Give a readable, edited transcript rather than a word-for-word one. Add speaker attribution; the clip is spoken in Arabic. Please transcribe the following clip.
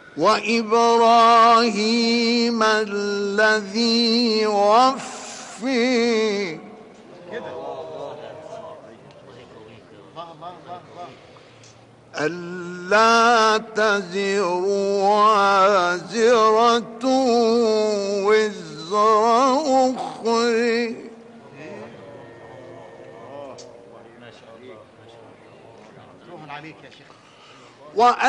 Speaker 1: وإبراهيم الذي وفي ألا تزر وازرة وزر أخرى.
Speaker 2: عليك يا شيخ.